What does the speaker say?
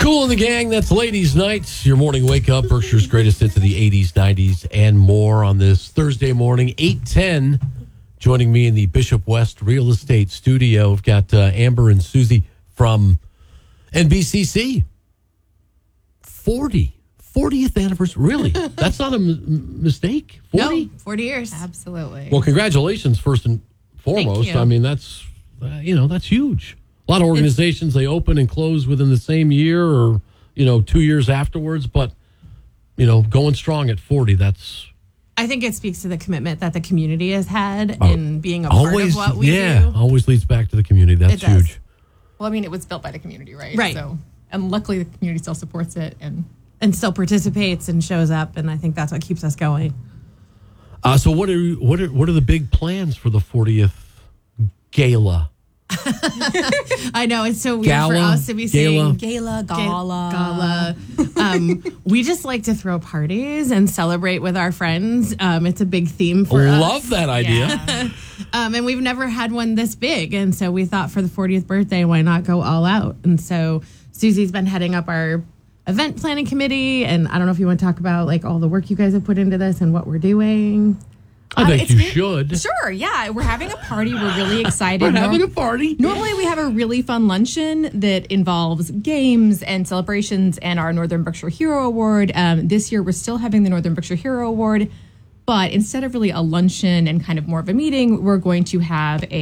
Kool and the Gang, that's Ladies Night. Your morning wake up, Berkshire's greatest hits of the 80s, 90s, and more on this Thursday morning, 8:10. Joining me in the Bishop West Real Estate Studio, we've got Amber and Susie from NBCC. 40th anniversary. Really? That's not a mistake? 40? No, 40 years. Absolutely. Well, congratulations, first and foremost. Thank you. I mean, that's, that's huge. A lot of organizations, they open and close within the same year or, 2 years afterwards. But, going strong at 40, that's... I think it speaks to the commitment that the community has had in being a part of what we do. Always leads back to the community. That's huge. Well, I mean, it was built by the community, right? Right. So, and luckily, the community still supports it and still participates and shows up, and I think that's what keeps us going. So what are the big plans for the 40th gala? I know it's so weird for us to be saying gala. We just like to throw parties and celebrate with our friends. It's a big theme for us. Love that idea. Yeah. And we've never had one this big, and so we thought for the 40th birthday, why not go all out? And so Susie's been heading up our event planning committee, and I don't know if you want to talk about like all the work you guys have put into this and what we're doing. I think you should. Sure, yeah. We're having a party. We're really excited. We're having a party. Normally, we have a really fun luncheon that involves games and celebrations and our Northern Berkshire Hero Award. This year, we're still having the Northern Berkshire Hero Award, but instead of really a luncheon and kind of more of a meeting, we're going to have